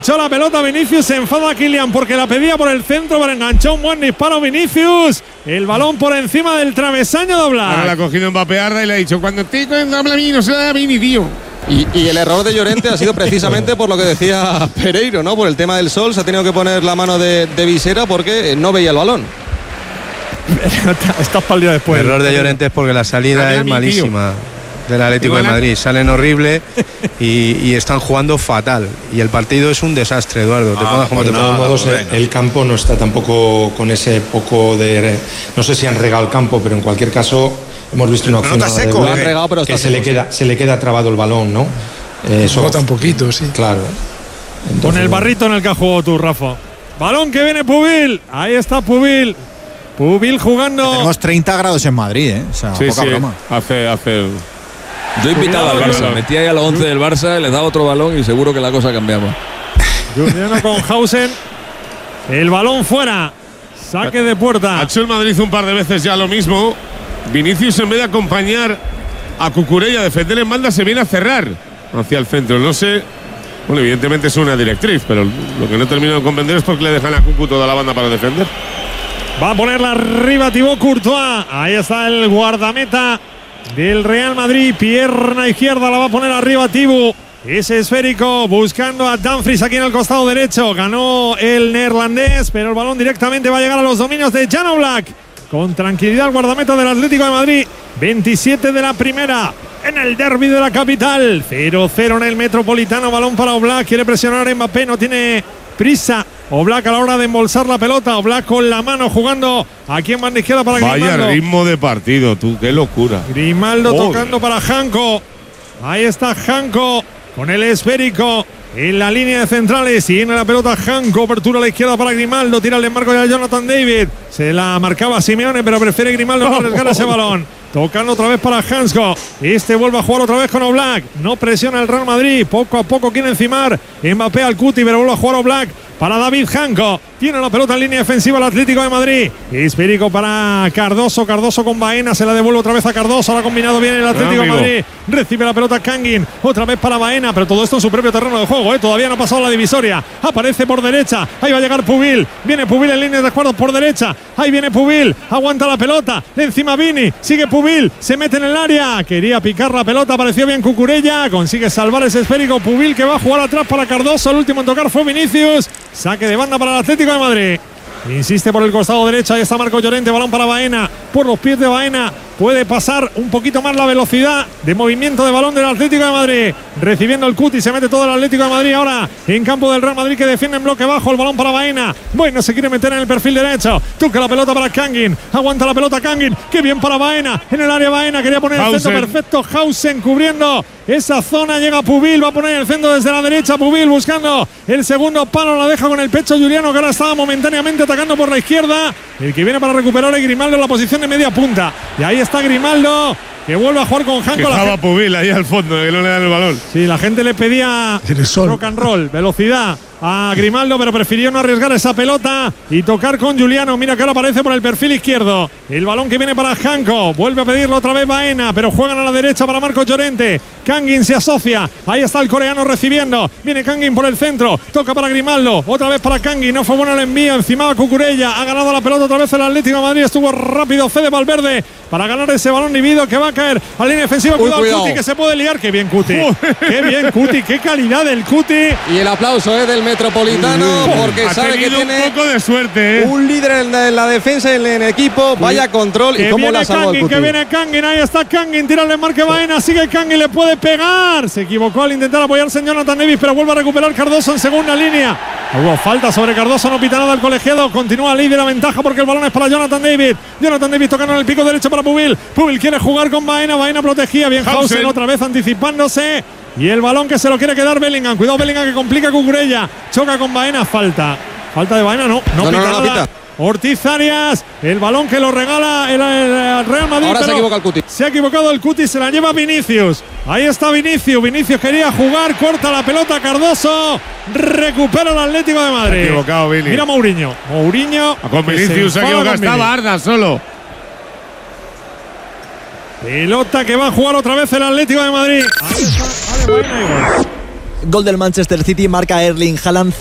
Echó la pelota Vinicius, se enfada Kylian porque la pedía por el centro, pero enganchó un buen disparo Vinicius. El balón por encima del travesaño de Oblak. Ahora la ha cogido Mbappé Arda y le ha dicho: cuando te habla a mí, no se la da a mí ni tío. Y el error de Llorente ha sido precisamente por lo que decía Pereiro, ¿no? Por el tema del sol, se ha tenido que poner la mano de visera porque no veía el balón. Estás para el día después. El error de Llorente es porque la salida es malísima del Atlético de Madrid. Salen horrible y están jugando fatal. Y el partido es un desastre, Eduardo. Te pongas como te pongas. De todos modos, el campo no está tampoco con ese poco de. No sé si han regado el campo, pero en cualquier caso hemos visto una opción que se le queda trabado el balón, ¿no? Eso bota un poquito, sí. Claro. Entonces, con el barrito en el que has jugado tú, Rafa. Balón que viene Pubil. Ahí está Pubil. Pubil jugando. Tenemos 30 grados en Madrid, ¿eh? O sea, sí, poca broma. Hace. Yo invitaba al Barça, metía ahí a los 11 del Barça, les daba otro balón y seguro que la cosa cambiaba. Juliano con Hausen. El balón fuera. Saque de puerta. Ha hecho el Madrid un par de veces ya lo mismo. Vinicius, en vez de acompañar a Cucurella a defender en banda, se viene a cerrar hacia el centro. No sé. Bueno, evidentemente es una directriz, pero lo que no termino de comprender es por qué le dejan a Cucu toda la banda para defender. Va a ponerla arriba Thibaut Courtois. Ahí está el guardameta del Real Madrid. Pierna izquierda la va a poner arriba Thibaut. Ese esférico buscando a Dumfries aquí en el costado derecho. Ganó el neerlandés, pero el balón directamente va a llegar a los dominios de Jan Oblak. Con tranquilidad el guardameta del Atlético de Madrid. 27 de la primera en el derbi de la capital. 0-0 en el Metropolitano. Balón para Oblak. Quiere presionar a Mbappé. No tiene prisa Oblak a la hora de embolsar la pelota. Oblak con la mano jugando aquí en banda izquierda para Grimaldo. Vaya ritmo de partido, tú, qué locura. Grimaldo tocando para Janko. Ahí está Janko con el esférico en la línea de centrales. Tiene la pelota Janko. Apertura a la izquierda para Grimaldo. Tira el desmarco de Jonathan David. Se la marcaba Simeone, pero prefiere Grimaldo no arriesgar ese balón. Tocando otra vez para Hansko. Este vuelve a jugar otra vez con Oblak. No presiona el Real Madrid. Poco a poco quiere encimar Mbappé al Cuti, pero vuelve a jugar Oblak para David Janko. Tiene la pelota en línea defensiva el Atlético de Madrid. Esférico para Cardoso. Cardoso con Baena. Se la devuelve otra vez a Cardoso. Ahora combinado bien el Atlético de Madrid. Recibe la pelota Kangin. Otra vez para Baena. Pero todo esto en su propio terreno de juego. Todavía no ha pasado la divisoria. Aparece por derecha. Ahí va a llegar Pubil. Viene Pubil en línea de recuerdos por derecha. Ahí viene Pubil. Aguanta la pelota. Encima Vini. Sigue Pubil. Se mete en el área. Quería picar la pelota. Apareció bien Cucurella. Consigue salvar ese esférico. Pubil que va a jugar atrás para Cardoso. El último en tocar fue Vinicius. Saque de banda para el Atlético de Madrid. Insiste por el costado derecho. Ahí está Marco Llorente. Balón para Baena. Por los pies de Baena. Puede pasar un poquito más la velocidad de movimiento de balón del Atlético de Madrid. Recibiendo el Cuti. Se mete todo el Atlético de Madrid ahora en campo del Real Madrid, que defiende en bloque bajo. El balón para Baena. Bueno, se quiere meter en el perfil derecho. Toca la pelota para Kangin. Aguanta la pelota Kangin. Qué bien para Baena. En el área Baena. Quería poner el centro perfecto. Hausen cubriendo esa zona. Llega Pubil. Va a poner el centro desde la derecha. Pubil buscando el segundo palo. La deja con el pecho Juliano, que ahora estaba momentáneamente atacando por la izquierda. El que viene para recuperar es Grimaldo en la posición de media punta. Y ahí está Grimaldo, que vuelve a jugar con Janko. Estaba Pubil ahí al fondo, que no le dan el balón. Sí, la gente le pedía rock and roll, velocidad a Grimaldo, pero prefirió no arriesgar esa pelota y tocar con Juliano. Mira que ahora aparece por el perfil izquierdo. El balón que viene para Janko. Vuelve a pedirlo otra vez Baena, pero juegan a la derecha para Marco Llorente. Kangin se asocia. Ahí está el coreano recibiendo. Viene Kangin por el centro. Toca para Grimaldo. Otra vez para Kangin. No fue bueno el envío. Encima a Cucurella. Ha ganado la pelota otra vez el Atlético de Madrid. Estuvo rápido Fede Valverde para ganar ese balón dividido que va a caer a línea defensiva. Cuidado Cuti, que se puede liar. Qué bien Cuti. Qué bien Cuti. Qué calidad del Cuti. Y el aplauso es del Metropolitano, porque sabe que tiene un poco de suerte. Un líder en la defensa en el equipo. Vaya control. Que y cómo la salvó el Cuti. Que viene Kangin. Ahí está Kangin. Tira el desmarque Baena. Sigue Kangin. Le puede pegar. Se equivocó al intentar apoyarse en Jonathan Davis, pero vuelve a recuperar Cardoso en segunda línea. Hubo falta sobre Cardoso. No pita nada el colegiado. Continúa líder la ventaja porque el balón es para Jonathan David. Jonathan David tocando en el pico derecho para Pubil. Pubil quiere jugar con Baena. Baena protegía bien Hausen otra vez anticipándose. Y el balón que se lo quiere quedar Bellingham. Cuidado Bellingham, que complica a Cucurella. Choca con Baena. Falta de Baena. No pita. Ortiz Arias, el balón que lo regala el Real Madrid. Ahora se equivoca el Cuti. Se ha equivocado el Cuti, se la lleva Vinicius. Ahí está Vinicius. Vinicius quería jugar, corta la pelota Cardoso. Recupera el Atlético de Madrid. Se ha equivocado Vini. Mira Mourinho. Con Vinicius se ha equivocado. Estaba Arda solo. Pelota que va a jugar otra vez el Atlético de Madrid. Ahí está. Gol del Manchester City, marca Erling Haaland.